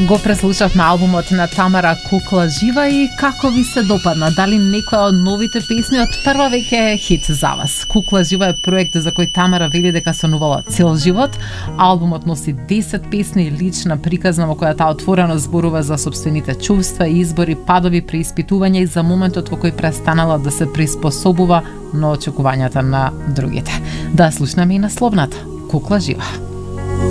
Го преслушавме албумот на Тамара Кукла Жива и како ви се допадна? Дали некоја од новите песни од прва веќе е хит за вас? Кукла Жива е проект за кој Тамара вели дека сонувала цел живот. Албумот носи 10 песни и лична приказна во која таа отворено зборува за собствените чувства, избори, падови, преиспитувања и за моментот во кој престанала да се приспособува на очекувањата на другите. Да слушнеме и насловната Кукла Жива.